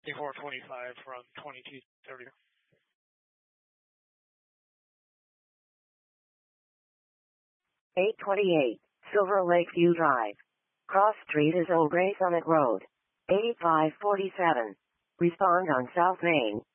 2425 from 2230. 828, Silver Lake View Drive. Cross Street is Old Gray Summit Road. 8547. Respond on South Main.